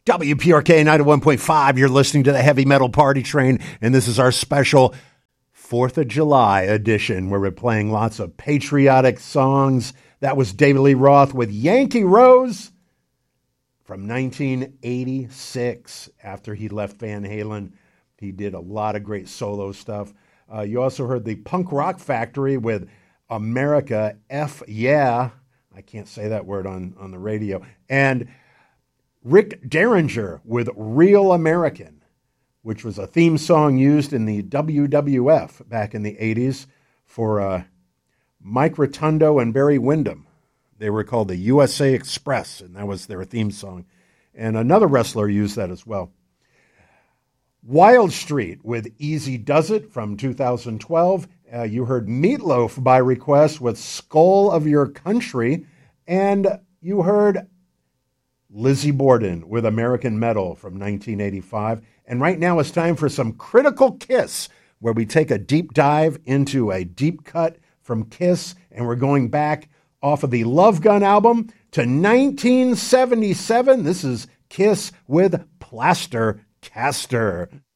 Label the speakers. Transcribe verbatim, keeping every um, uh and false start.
Speaker 1: W P R K ninety-one point five, you're listening to the Heavy Metal Party Train, and this is our special fourth of July edition where we're playing lots of patriotic songs. That was David Lee Roth with Yankee Rose from nineteen eighty-six. After he left Van Halen, he did a lot of great solo stuff. Uh, you also heard the Punk Rock Factory with America F Yeah. I can't say that word on, on the radio. And Rick Derringer with Real American, which was a theme song used in the W W F back in the eighties for uh, Mike Rotundo and Barry Windham. They were called the U S A Express, and that was their theme song. And another wrestler used that as well. Wild Street with Easy Does It from two thousand twelve. Uh, you heard Meatloaf by request with Skull of Your Country. And you heard Lizzie Borden with American Metal from nineteen eighty-five. And right now it's time for some Critical Kiss, where we take a deep dive into a deep cut from Kiss, and we're going back off of the Love Gun album to nineteen seventy-seven. This is Kiss with Plaster Caster.